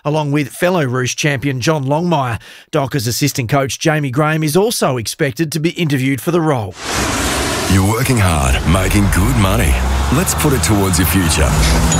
along with fellow Roosh champion John Longmire. Dockers assistant coach Jamie Graham is also expected to be interviewed for the role. You're working hard, making good money. Let's put it towards your future.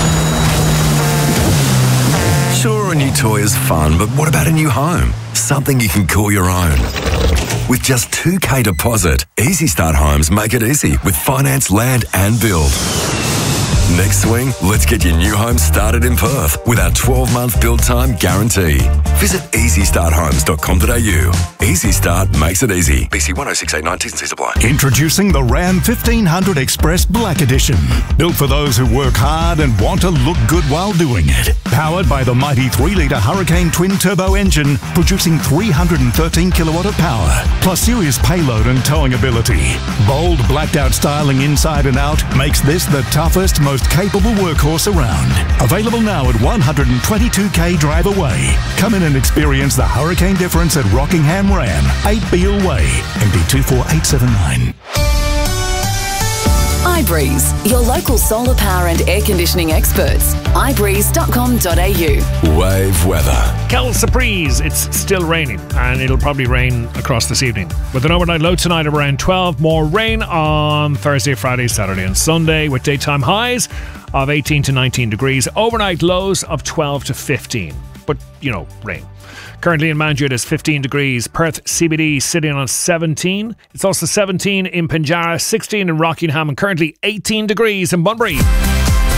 Sure, a new toy is fun, but what about a new home? Something you can call your own. With just $2,000 deposit, Easy Start Homes make it easy with finance, land and build. Next swing, let's get your new home started in Perth with our 12-month build time guarantee. Visit easystarthomes.com.au. Easy Start makes it easy. BC 10689 T's and C's apply. Introducing the Ram 1500 Express Black Edition. Built for those who work hard and want to look good while doing it. Powered by the mighty 3-litre Hurricane twin-turbo engine, producing 313 kilowatt of power, plus serious payload and towing ability. Bold, blacked-out styling inside and out makes this the toughest, most capable workhorse around. Available now at 122k drive away. Come in and experience the Hurricane difference at Rockingham Ram, 8 Beale Way, MD 24879. iBreeze, your local solar power and air conditioning experts. ibreeze.com.au. Wave weather. Kel Surprise, it's still raining and it'll probably rain across this evening. With an overnight low tonight of around 12, more rain on Thursday, Friday, Saturday and Sunday with daytime highs of 18 to 19 degrees, overnight lows of 12 to 15. But, rain. Currently in Manjud it's 15 degrees. Perth CBD sitting on 17. It's also 17 in Pinjarra, 16 in Rockingham and currently 18 degrees in Bunbury.